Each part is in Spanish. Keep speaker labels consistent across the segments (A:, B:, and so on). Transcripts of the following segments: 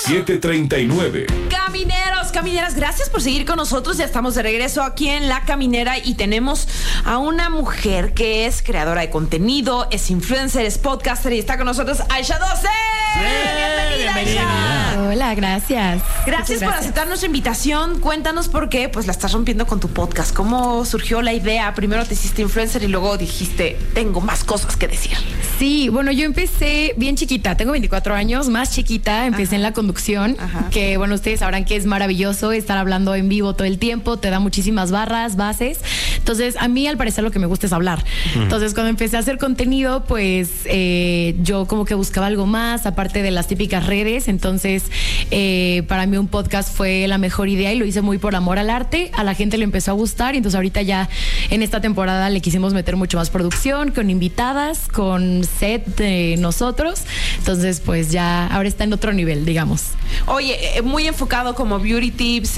A: 7:39.
B: Camineros, camineras, gracias por seguir con nosotros. Ya estamos de regreso aquí en La Caminera y tenemos a una mujer que es creadora de contenido, es influencer, es podcaster y está con nosotros Aisha 12. Bienvenida, Aisha.
C: Hola, gracias.
B: Gracias por aceptar nuestra invitación. Cuéntanos por qué pues la estás rompiendo con tu podcast. ¿Cómo surgió la idea? Primero te hiciste influencer y luego dijiste, tengo más cosas que decir.
C: Sí, bueno, yo empecé bien chiquita, tengo 24 años, más chiquita, empecé en la conducción, que bueno, ustedes sabrán que es maravilloso estar hablando en vivo todo el tiempo, te da muchísimas barras, bases. Entonces, a mí al parecer lo que me gusta es hablar. Entonces, cuando empecé a hacer contenido, pues yo como que buscaba algo más, aparte de las típicas redes. Entonces, para mí un podcast fue la mejor idea y lo hice muy por amor al arte. A la gente le empezó a gustar y entonces ahorita ya en esta temporada le quisimos meter mucho más producción, con invitadas, con set de nosotros. Entonces, pues ya ahora está en otro nivel, digamos.
B: Oye, muy enfocado como beauty tips,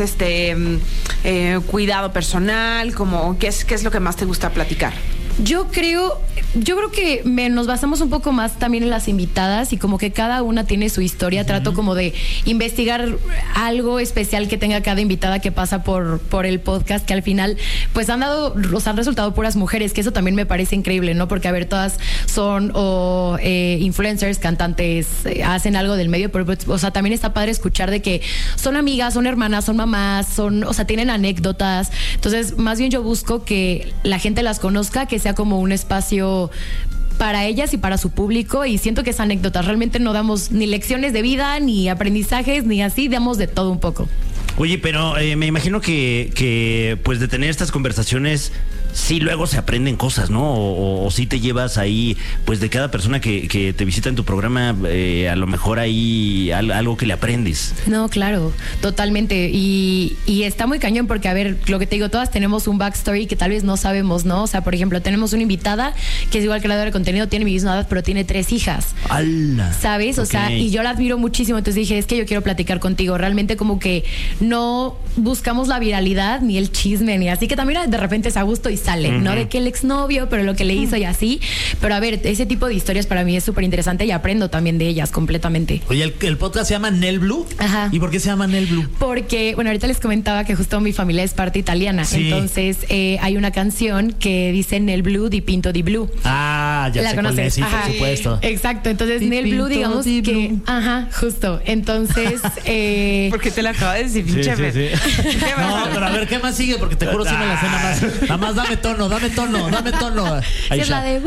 B: cuidado personal, como ¿qué es lo que más te gusta platicar?
C: Yo creo que nos basamos un poco más también en las invitadas y como que cada una tiene su historia. Trato como de investigar algo especial que tenga cada invitada que pasa por el podcast, que al final pues han resultado puras mujeres, que eso también me parece increíble, ¿no? Porque a ver, todas son influencers, cantantes, hacen algo del medio, pero o sea, también está padre escuchar de que son amigas, son hermanas, son mamás, o sea, tienen anécdotas. Entonces, más bien yo busco que la gente las conozca, que sea como un espacio para ellas y para su público, y siento que es anécdotas. Realmente no damos ni lecciones de vida, ni aprendizajes, ni así, damos de todo un poco.
D: Oye, pero me imagino que pues de tener estas conversaciones sí luego se aprenden cosas, ¿no? O sí te llevas ahí, pues de cada persona que te visita en tu programa, a lo mejor hay algo que le aprendes.
C: No, claro, totalmente. Y está muy cañón porque, a ver, lo que te digo, todas tenemos un backstory que tal vez no sabemos, ¿no? O sea, por ejemplo, tenemos una invitada que es igual creadora de contenido, tiene mi misma edad, pero tiene 3 hijas.
D: ¡Hala!
C: ¿Sabes? O sea, y yo la admiro muchísimo. Entonces dije, es que yo quiero platicar contigo. Realmente como que no buscamos la viralidad, ni el chisme, ni así, que también de repente es a gusto y sale, ¿no? De que el exnovio, pero lo que le hizo y así. Pero a ver, ese tipo de historias para mí es súper interesante y aprendo también de ellas completamente.
E: Oye, el podcast se llama Nel Blue.
C: Ajá.
E: ¿Y por qué se llama Nel Blue?
C: Porque, bueno, ahorita les comentaba que justo mi familia es parte italiana. Sí. Entonces, hay una canción que dice Nel Blue di pinto di blu.
E: Ah, ya
C: ¿La
E: sé
C: conoces?
E: cuál es, sí,
C: Ajá.
E: por supuesto.
C: Exacto. Entonces,
E: Di
C: Nel Blue, digamos
E: di
C: que...
E: blue.
C: Ajá, justo. Entonces...
B: Porque te la acabo de decir, pinche
E: Sí. No, pero a ver, ¿qué más sigue? Porque te juro si me la sé nada más. Nada más dame tono.
C: Si es la de